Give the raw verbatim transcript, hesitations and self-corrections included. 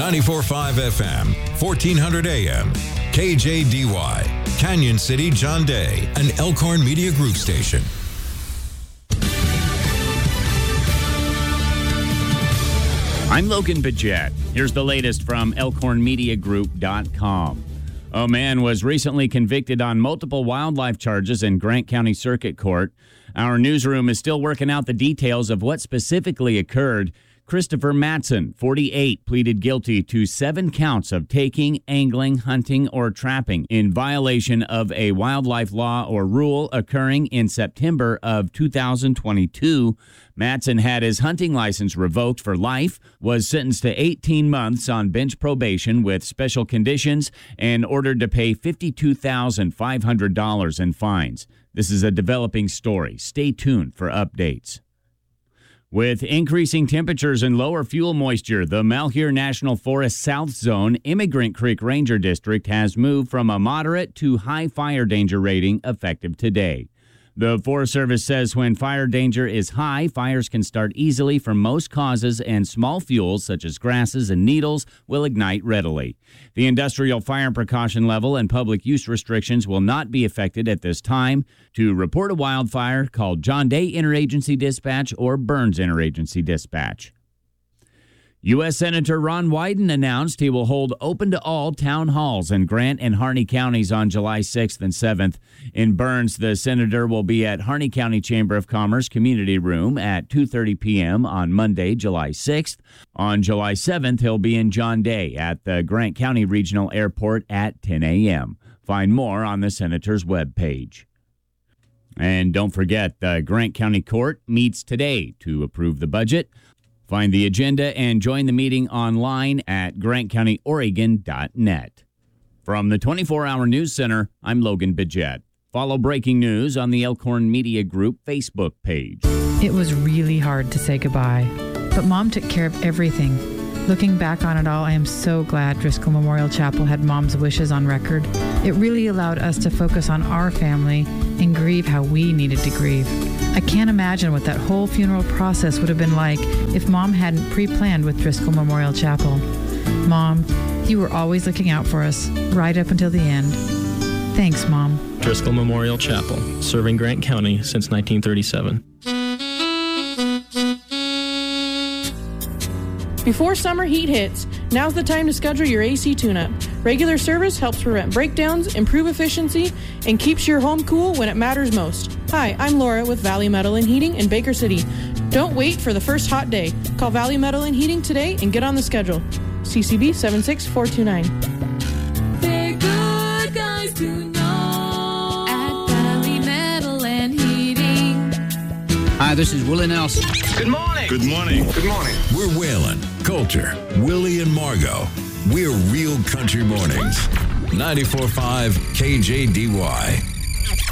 ninety-four point five F M, fourteen hundred A M, K J D Y, Canyon City, John Day, an Elkhorn Media Group station. I'm Logan Bajette. Here's the latest from Elkhorn Media Group dot com. A man was recently convicted on multiple wildlife charges in Grant County Circuit Court. Our newsroom is still working out the details of what specifically occurred. Christopher Matson, forty-eight, pleaded guilty to seven counts of taking, angling, hunting, or trapping in violation of a wildlife law or rule occurring in September of two thousand twenty-two. Matson had his hunting license revoked for life, was sentenced to eighteen months on bench probation with special conditions, and ordered to pay fifty-two thousand five hundred dollars in fines. This is a developing story. Stay tuned for updates. With increasing temperatures and lower fuel moisture, the Malheur National Forest South Zone Immigrant Creek Ranger District has moved from a moderate to high fire danger rating effective today. The Forest Service says when fire danger is high, fires can start easily from most causes, and small fuels such as grasses and needles will ignite readily. The industrial fire precaution level and public use restrictions will not be affected at this time. To report a wildfire, call John Day Interagency Dispatch or Burns Interagency Dispatch. U S. Senator Ron Wyden announced he will hold open-to-all town halls in Grant and Harney counties on July sixth and seventh. In Burns, the senator will be at Harney County Chamber of Commerce Community Room at two thirty p.m. on Monday, July sixth. On July seventh, he'll be in John Day at the Grant County Regional Airport at ten a.m. Find more on the senator's webpage. And don't forget, the Grant County Court meets today to approve the budget. Find the agenda and join the meeting online at grant county oregon dot net. From the twenty-four hour News Center, I'm Logan Bajette. Follow breaking news on the Elkhorn Media Group Facebook page. It was really hard to say goodbye, but Mom took care of everything. Looking back on it all, I am so glad Driscoll Memorial Chapel had Mom's wishes on record. It really allowed us to focus on our family and grieve how we needed to grieve. I can't imagine what that whole funeral process would have been like if Mom hadn't pre-planned with Driscoll Memorial Chapel. Mom, you were always looking out for us, right up until the end. Thanks, Mom. Driscoll Memorial Chapel, serving Grant County since nineteen thirty-seven. Before summer heat hits, now's the time to schedule your A C tune-up. Regular service helps prevent breakdowns, improve efficiency, and keeps your home cool when it matters most. Hi, I'm Laura with Valley Metal and Heating in Baker City. Don't wait for the first hot day. Call Valley Metal and Heating today and get on the schedule. C C B seven six four two nine. They're good guys to know at Valley Metal and Heating. Hi, this is Willie Nelson. Good morning. Good morning. Good morning. We're Waylon, Coulter, Willie, and Margot. We're Real Country Mornings. ninety-four point five K J D Y.